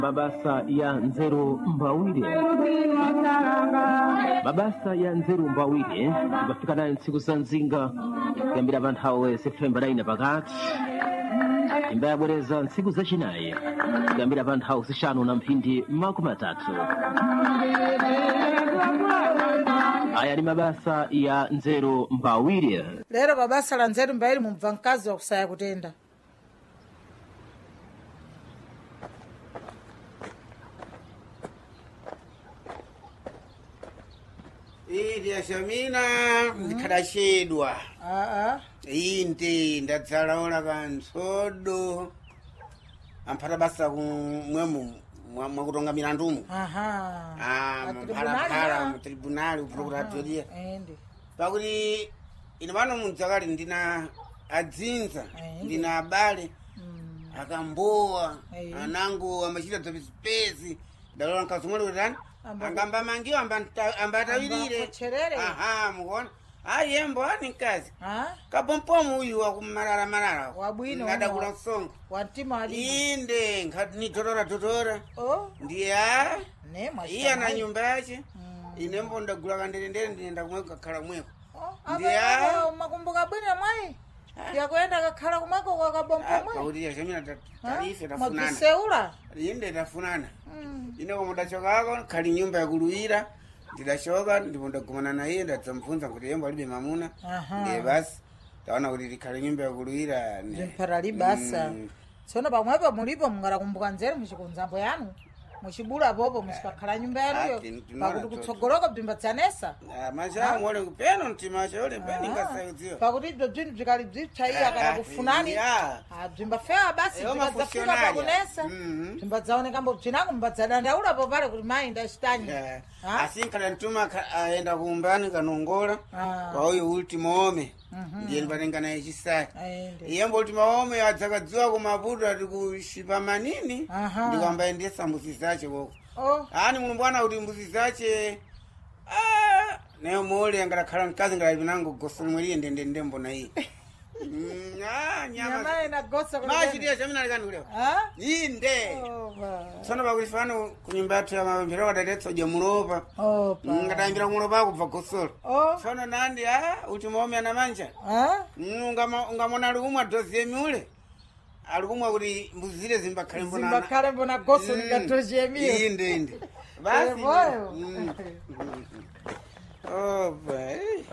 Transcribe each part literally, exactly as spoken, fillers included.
Mabasa ya Nzeru Mbawile. Mabasa ya Nzeru Mbawile bafika nayo ntsiku za nzinga kuyambira panthawi Septemba naine pakati imbaya bwereza ntsiku zachinayi kuyambira panthawi zishanu na mphindi makumi atatu. Aya ni mabasa ya Nzeru Mbawile. Lero mabasa la Nzeru Mbawile mumva mkazi wa kusaya kutenda. Idi Shamina ndikadashedwa. Ah ah. Indi ndatsalaona kansodo. Ampata basa kumwemu mwakutonga milandumu. Aha. Ah, mpala mu tribunali uprokuradoria. Ende. Pakuti ine pano munzakali ndina adzinza, ndina abale. Akamboa, anangu amachita zabisipezi. Ndalola nkazumwele kutani. Angamba mangiwa ambatawirire. Aha, mukuona. Ayi yembo ani nkazi. Ha? Kapompomu uyu wakumarara marara. Wabwino. Ngadakula nsongo. Wantima ali. Inde ngati ni totora totora. Oh. Ndiya. Ne mwa. Iya na nyumba yache. Ine mbo ndagula kanderendere ndinenda kumweka kakhala mweko. Oh. Ndiya. Makumbuka bwina mwai. Ya kuenda kakhala kumweko kwa kabompo mwai. Pakuti ya Shamina tarife tafunana. Mwakiseula. Inde tafunana. Ine kwa mudachoka hako, kali nyumba ya kuluira, ndidashoka, ndipo ndagumana na iye, ndatamfunza kuti yembo alibe mamuna, ndiye basi, tawana kuti kali nyumba ya kuluira. Jimpara libasa. Mm. Sono pamwepo mulipo mungara kumbuka Nzeru mushikunzambo yanu. Mushibula bobo mushikakhala nyumba yanu. Pakuti kutsogoloka bzimbatsanesa. Ah, maja mwole kupeno ntimasha ole mpeni ngasayuziyo. Pakuti ibyo bzinu bzikali bzichaiya kana kufunani. Ah, bzimbafewa basi bzimbadzafika pakunesa. Bzimbadzaoneka mbo bzinangu mbadzadandaula po pale kuti mai ndashitani. Asinkhala ntuma aenda kumbani kanongola kwa uyu ultimo ome. Ndiye nipatenga na ichisai. Iye mbo ultimo ome adzakadziwa kumaputu ati kushipa manini. Ndikwamba endesa mbuzi zache koko. Oh. Ani munumbwana kuti mbuzi zache. Ah, neo mole angakhala nkazi ngala binango gosolo mweli ndende ndembo na hii. Ah, nyama. Nyama ina gosa kwa. Maji dia Shamina likani kuleo. Ah? Inde. Oh, ba. Sono bakulifano kunyumba yatu ya mapembero wadaletso ja mulopa. Oh, ba. Ngatambira mulopa kubva gosolo. Oh. Sono nandi ah ultimo ana manja. Ah? Ngama ngamona alikumwa dozi yemule. Alikumwa kuti mbuzile zimbakhale mbona. Zimbakhale mbona goso likatoje yemile. Inde inde. Basi. Boyo. Oh, boy.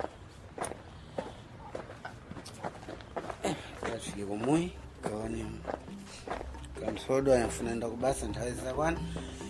Yafike kumui kaone kamsodo yafuna enda kubasa ntaweza kwana